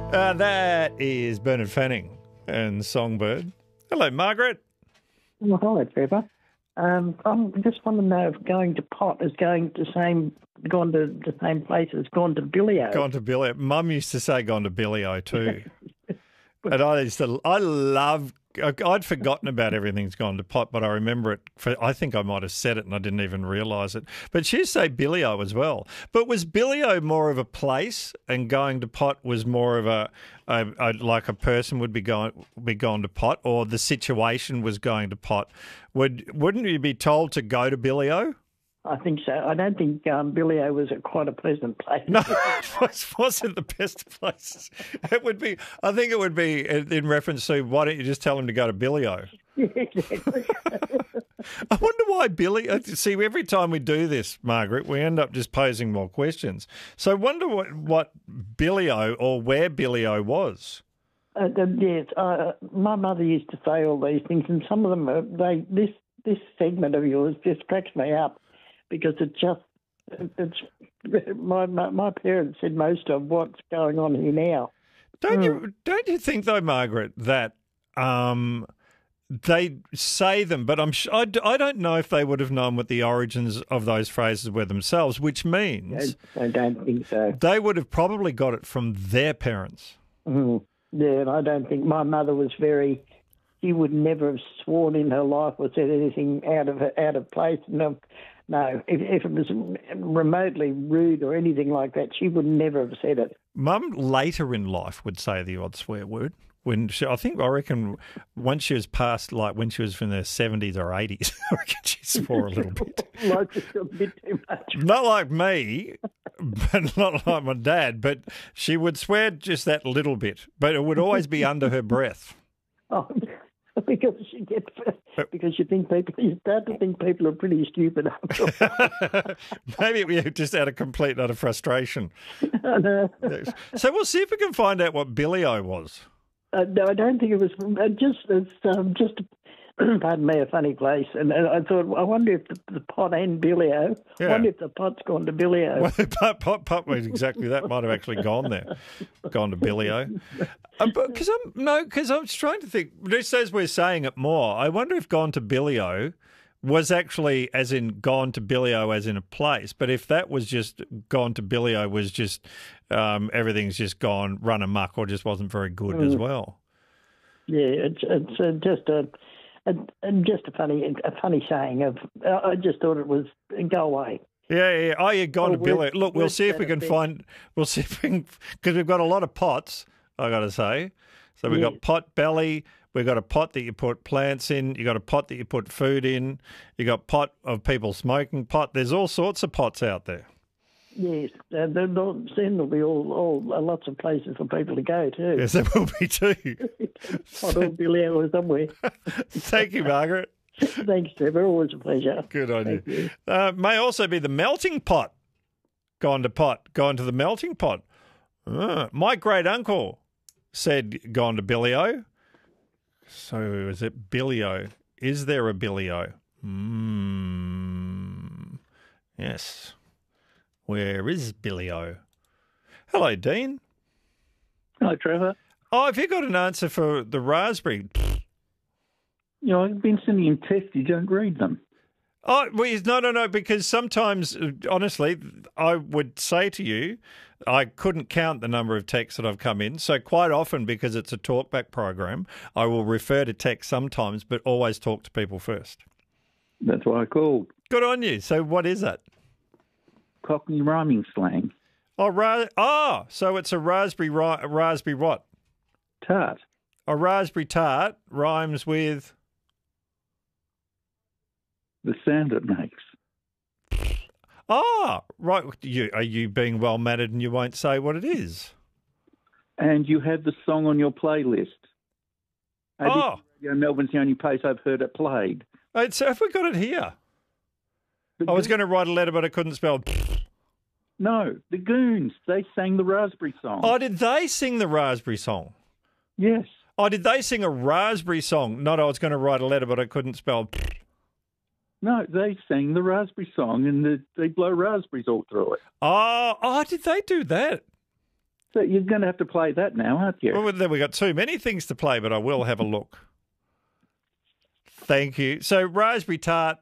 That is Bernard Fanning and Songbird. Hello, Margaret. Well, hello, Trevor. I just want to know if going to pot is gone to the same place as gone to Billy-O. Gone to Billy-O. Mum used to say gone to Billy-O too. And I'd forgotten about Everything's Gone to Pot, but I remember it. I think I might have said it and I didn't even realise it. But she used to say Billy-O as well. But was Billy-O more of a place and going to pot was more of a like a person would be gone to pot, or the situation was going to pot? Wouldn't you be told to go to Billy-O? I think so. I don't think Billy-O was quite a pleasant place. No, it wasn't the best place. It would be. I think it would be in reference to, why don't you just tell him to go to Billy-O? Yeah, exactly. I wonder why see, every time we do this, Margaret, we end up just posing more questions. So I wonder what Billy-O or where Billy-O was. Yes, my mother used to say all these things, and some of them, this segment of yours just cracks me up. Because it's my parents said most of what's going on here now. Don't you think though, Margaret, that they say them, but I don't know if they would have known what the origins of those phrases were themselves, which means I don't think so. They would have probably got it from their parents. Mm. Yeah, and I don't think my mother was very. She would never have sworn in her life or said anything out of place. No, if it was remotely rude or anything like that, she would never have said it. Mum later in life would say the odd swear word. I reckon once she was past, like when she was from the 70s or 80s, I reckon she swore a little bit. Like just a bit too much. Not like me, but not like my dad, but she would swear just that little bit, but it would always be under her breath. Oh, because you start to think people are pretty stupid. Maybe we just out of complete utter frustration. I know. So we'll see if we can find out what Billy-O was. No, I don't think it was. Just pardon me, a funny place. And I thought, I wonder if the pot and Billy-O. Yeah. I wonder if the pot's gone to Billy-O. Well, pot was exactly that. Might have actually gone there, gone to Billy-O. Because I'm just trying to think. Just as we're saying it more, I wonder if gone to Billy-O was actually as in gone to Billy-O as in a place. But if that was just gone to Billy-O was just everything's just gone run amok or just wasn't very good as well. Yeah, it's just a funny saying of. I just thought it was go away. Yeah. Oh, yeah, gone to Billy. Look, we'll see if we can find. We'll see if we can, because we've got a lot of pots. I got to say, so we've got pot belly. We've got a pot that you put plants in. You got a pot that you put food in. You got pot of people smoking pot. There's all sorts of pots out there. Yes, there'll be all lots of places for people to go too. Yes, there will be too. Pot or Billy-O or somewhere. Thank you, Margaret. Thanks, Trevor. Always a pleasure. Good on you. May also be the melting pot. Gone to the melting pot. My great uncle said gone to Billy-O. So is it Billy-O? Is there a Billy-O? Yes. Where is Billy-O? Hello, Dean. Hello, Trevor. Oh, have you got an answer for the raspberry? I've been sending him tests. You don't read them. Oh, well, no, because sometimes, honestly, I would say to you, I couldn't count the number of texts that I've come in. So quite often, because it's a talkback program, I will refer to text sometimes, but always talk to people first. That's why I called. Good on you. So what is it? Cockney rhyming slang. So it's a raspberry what? Tart. A raspberry tart rhymes with? The sound it makes. Right. Are you being well-mannered and you won't say what it is? And you have the song on your playlist. Melbourne's the only place I've heard it played. So have we got it here? I was going to write a letter, but I couldn't spell. No, the Goons. They sang the raspberry song. Oh, did they sing the raspberry song? Yes. Oh, did they sing a raspberry song? Not I was going to write a letter, but I couldn't spell. No, they sang the raspberry song and they blow raspberries all through it. Oh, did they do that? So you're going to have to play that now, aren't you? Well, then we've got too many things to play, but I will have a look. Thank you. So Raspberry Tart,